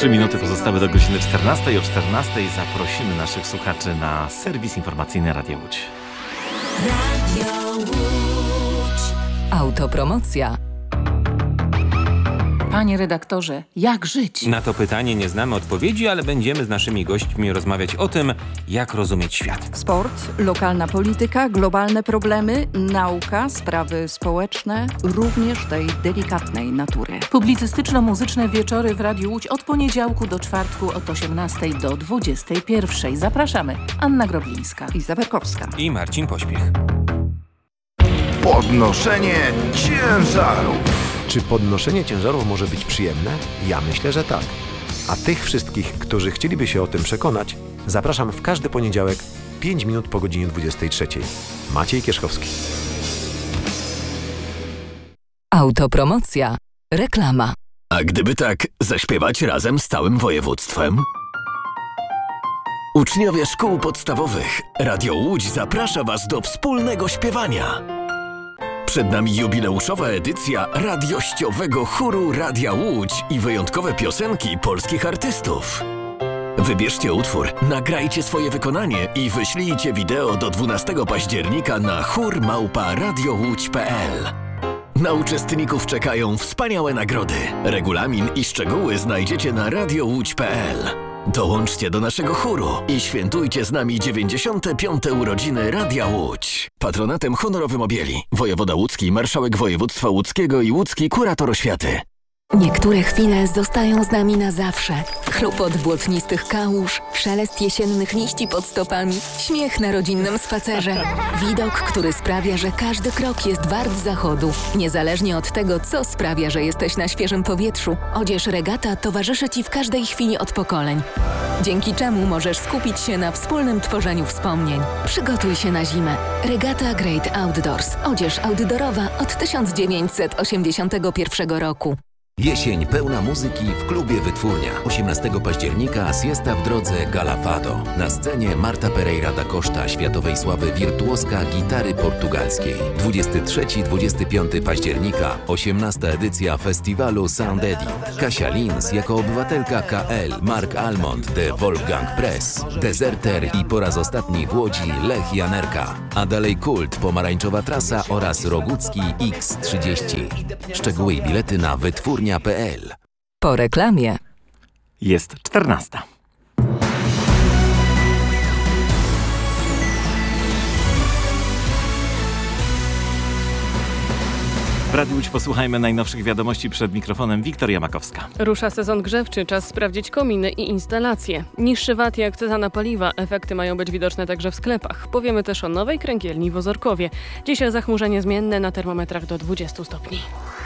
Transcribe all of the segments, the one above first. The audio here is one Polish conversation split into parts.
3 minuty pozostały do godziny 14. O 14 zaprosimy naszych słuchaczy na serwis informacyjny Radia Łódź. Radio Łódź. Autopromocja. Panie redaktorze, jak żyć? Na to pytanie nie znamy odpowiedzi, ale będziemy z naszymi gośćmi rozmawiać o tym, jak rozumieć świat. Sport, lokalna polityka, globalne problemy, nauka, sprawy społeczne, również tej delikatnej natury. Publicystyczno-muzyczne wieczory w Radiu Łódź od poniedziałku do czwartku od 18 do 21. Zapraszamy. Anna Groblińska, Iza Berkowska i Marcin Pośpiech. Podnoszenie ciężarów. Czy podnoszenie ciężarów może być przyjemne? Ja myślę, że tak. A tych wszystkich, którzy chcieliby się o tym przekonać, zapraszam w każdy poniedziałek 5 minut po godzinie 23. Maciej Kierzchowski. Autopromocja. Reklama. A gdyby tak zaśpiewać razem z całym województwem? Uczniowie szkół podstawowych, Radio Łódź zaprasza Was do wspólnego śpiewania. Przed nami jubileuszowa edycja radiościowego chóru Radia Łódź i wyjątkowe piosenki polskich artystów. Wybierzcie utwór, nagrajcie swoje wykonanie i wyślijcie wideo do 12 października na chór@radiołódź.pl. Na uczestników czekają wspaniałe nagrody. Regulamin i szczegóły znajdziecie na radiołódź.pl. Dołączcie do naszego chóru i świętujcie z nami 95. urodziny Radia Łódź. Patronatem honorowym objęli wojewoda łódzki, marszałek województwa łódzkiego i łódzki kurator oświaty. Niektóre chwile zostają z nami na zawsze. Chlupot błotnistych kałuż, szelest jesiennych liści pod stopami, śmiech na rodzinnym spacerze. Widok, który sprawia, że każdy krok jest wart zachodu. Niezależnie od tego, co sprawia, że jesteś na świeżym powietrzu, odzież Regata towarzyszy Ci w każdej chwili od pokoleń. Dzięki czemu możesz skupić się na wspólnym tworzeniu wspomnień. Przygotuj się na zimę. Regata Great Outdoors. Odzież outdoorowa od 1981 roku. Jesień pełna muzyki w klubie Wytwórnia. 18 października siesta w drodze Gala Fado. Na scenie Marta Pereira da Costa, światowej sławy wirtuoska gitary portugalskiej. 23-25 października 18 edycja festiwalu Sound Eddy. Kasia Lins jako obywatelka KL, Mark Almond de Wolfgang Press, Deserter i po raz ostatni w Łodzi Lech Janerka. A dalej Kult, Pomarańczowa Trasa oraz Rogucki X30. Szczegóły i bilety na wytwórnia.pl. Po reklamie. Jest 14. W Radiu Łódź posłuchajmy najnowszych wiadomości przed mikrofonem. Wiktoria Makowska. Rusza sezon grzewczy, czas sprawdzić kominy i instalacje. Niższy VAT i akcyza na paliwa. Efekty mają być widoczne także w sklepach. Powiemy też o nowej kręgielni w Ozorkowie. Dzisiaj zachmurzenie zmienne, na termometrach do 20 stopni.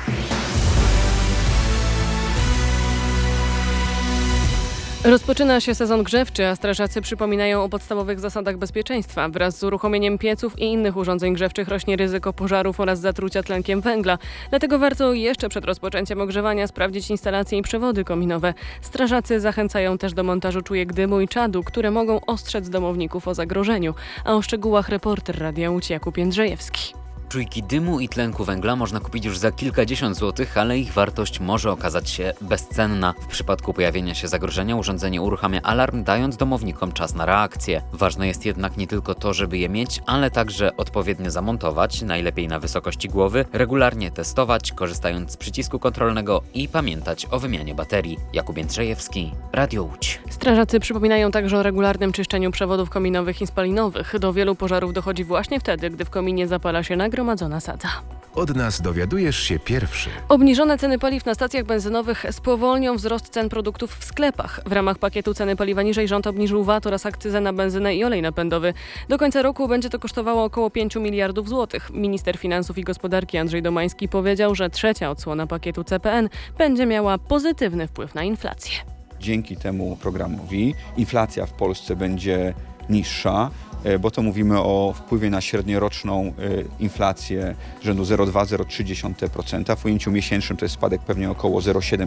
Rozpoczyna się sezon grzewczy, a strażacy przypominają o podstawowych zasadach bezpieczeństwa. Wraz z uruchomieniem pieców i innych urządzeń grzewczych rośnie ryzyko pożarów oraz zatrucia tlenkiem węgla. Dlatego warto jeszcze przed rozpoczęciem ogrzewania sprawdzić instalacje i przewody kominowe. Strażacy zachęcają też do montażu czujek dymu i czadu, które mogą ostrzec domowników o zagrożeniu. A o szczegółach reporter Radia Łódź Jakub Jędrzejewski. Czujki dymu i tlenku węgla można kupić już za kilkadziesiąt złotych, ale ich wartość może okazać się bezcenna. W przypadku pojawienia się zagrożenia urządzenie uruchamia alarm, dając domownikom czas na reakcję. Ważne jest jednak nie tylko to, żeby je mieć, ale także odpowiednio zamontować, najlepiej na wysokości głowy, regularnie testować, korzystając z przycisku kontrolnego i pamiętać o wymianie baterii. Jakub Jędrzejewski, Radio Łódź. Strażacy przypominają także o regularnym czyszczeniu przewodów kominowych i spalinowych. Do wielu pożarów dochodzi właśnie wtedy, gdy w kominie zapala się nagromadzona sadza. Od nas dowiadujesz się pierwszy. Obniżone ceny paliw na stacjach benzynowych spowolnią wzrost cen produktów w sklepach. W ramach pakietu ceny paliwa niżej rząd obniżył VAT oraz akcyzę na benzynę i olej napędowy. Do końca roku będzie to kosztowało około 5 miliardów złotych. Minister Finansów i Gospodarki Andrzej Domański powiedział, że trzecia odsłona pakietu CPN będzie miała pozytywny wpływ na inflację. Dzięki temu programowi inflacja w Polsce będzie niższa, bo to mówimy o wpływie na średnioroczną inflację rzędu 0,2–0,3%. W ujęciu miesięcznym to jest spadek pewnie około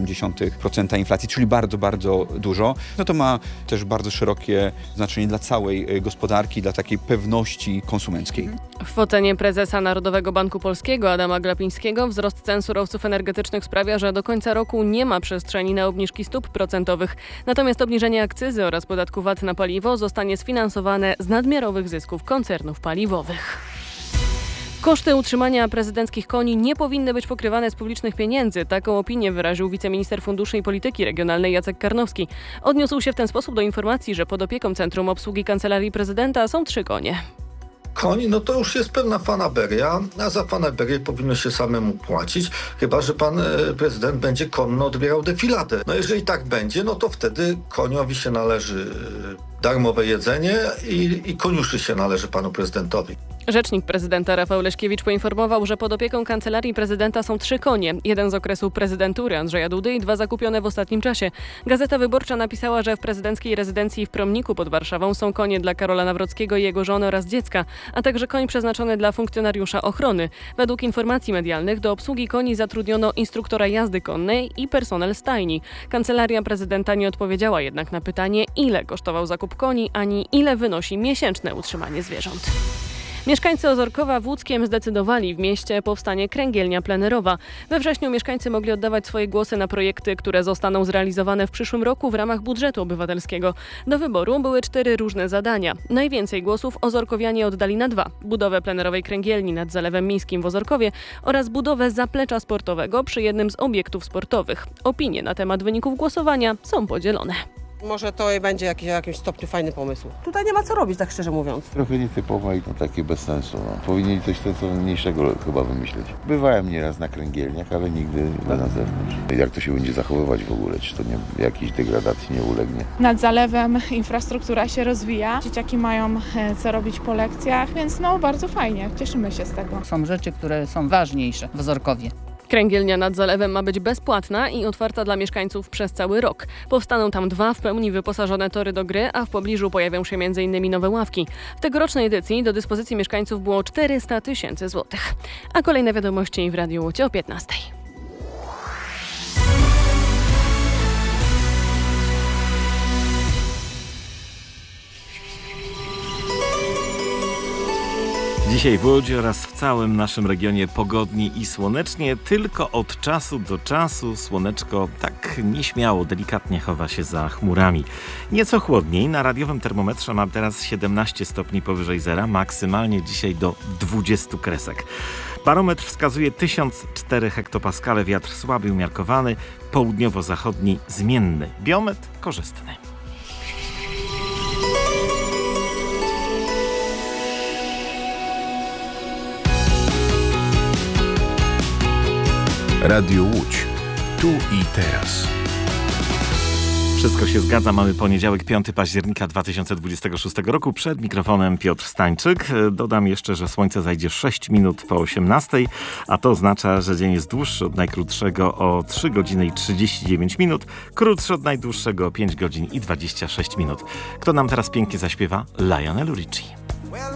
0,7% inflacji, czyli bardzo, bardzo dużo. No to ma też bardzo szerokie znaczenie dla całej gospodarki, dla takiej pewności konsumenckiej. W ocenie prezesa Narodowego Banku Polskiego Adama Glapińskiego wzrost cen surowców energetycznych sprawia, że do końca roku nie ma przestrzeni na obniżki stóp procentowych. Natomiast obniżenie akcyzy oraz podatku VAT na paliwo zostanie sfinansowane z nadmiarowych zysków koncernów paliwowych. Koszty utrzymania prezydenckich koni nie powinny być pokrywane z publicznych pieniędzy. Taką opinię wyraził wiceminister funduszy i polityki regionalnej Jacek Karnowski. Odniósł się w ten sposób do informacji, że pod opieką Centrum Obsługi Kancelarii Prezydenta są 3 konie. Koń, no to już jest pewna fanaberia, a za fanaberię powinno się samemu płacić, chyba że pan prezydent będzie konno odbierał defiladę. No jeżeli tak będzie, no to wtedy koniowi się należy darmowe jedzenie i koniuszy się należy panu prezydentowi. Rzecznik prezydenta Rafał Leśkiewicz poinformował, że pod opieką Kancelarii Prezydenta są 3 konie. Jeden z okresu prezydentury Andrzeja Dudy i 2 zakupione w ostatnim czasie. Gazeta Wyborcza napisała, że w prezydenckiej rezydencji w Promniku pod Warszawą są konie dla Karola Nawrockiego i jego żony oraz dziecka, a także koń przeznaczony dla funkcjonariusza ochrony. Według informacji medialnych do obsługi koni zatrudniono instruktora jazdy konnej i personel stajni. Kancelaria Prezydenta nie odpowiedziała jednak na pytanie, ile kosztował zakup koni, ani ile wynosi miesięczne utrzymanie zwierząt. Mieszkańcy Ozorkowa w Łódzkiem zdecydowali, w mieście powstanie kręgielnia plenerowa. We wrześniu mieszkańcy mogli oddawać swoje głosy na projekty, które zostaną zrealizowane w przyszłym roku w ramach budżetu obywatelskiego. Do wyboru były 4 różne zadania. Najwięcej głosów ozorkowianie oddali na 2. Budowę plenerowej kręgielni nad Zalewem Mińskim w Ozorkowie oraz budowę zaplecza sportowego przy jednym z obiektów sportowych. Opinie na temat wyników głosowania są podzielone. Może to będzie w jakimś stopniu fajny pomysł. Tutaj nie ma co robić, tak szczerze mówiąc. Trochę nietypowa i takie bez sensu. Powinni coś sensowniejszego chyba wymyśleć. Bywałem nieraz na kręgielniach, ale nigdy na zewnątrz. Jak to się będzie zachowywać w ogóle? Czy to jakiejś degradacji nie ulegnie? Nad Zalewem infrastruktura się rozwija. Dzieciaki mają co robić po lekcjach, więc bardzo fajnie. Cieszymy się z tego. Są rzeczy, które są ważniejsze w Ozorkowie. Kręgielnia nad Zalewem ma być bezpłatna i otwarta dla mieszkańców przez cały rok. Powstaną tam 2 w pełni wyposażone tory do gry, a w pobliżu pojawią się m.in. nowe ławki. W tegorocznej edycji do dyspozycji mieszkańców było 400 000 złotych. A kolejne wiadomości w Radiu Łódź o 15:00. Dzisiaj w Łodzi oraz w całym naszym regionie pogodnie i słonecznie, tylko od czasu do czasu słoneczko tak nieśmiało, delikatnie chowa się za chmurami. Nieco chłodniej, na radiowym termometrze mam teraz 17 stopni powyżej zera, maksymalnie dzisiaj do 20 kresek. Barometr wskazuje 1004 hektopaskale, wiatr słaby umiarkowany, południowo-zachodni zmienny, biometr korzystny. Radio Łódź. Tu i teraz. Wszystko się zgadza. Mamy poniedziałek, 5 października 2026 roku. Przed mikrofonem Piotr Stańczyk. Dodam jeszcze, że słońce zajdzie 6 minut po 18:00, a to oznacza, że dzień jest dłuższy od najkrótszego o 3 godziny i 39 minut, krótszy od najdłuższego o 5 godzin i 26 minut. Kto nam teraz pięknie zaśpiewa? Lionel Richie.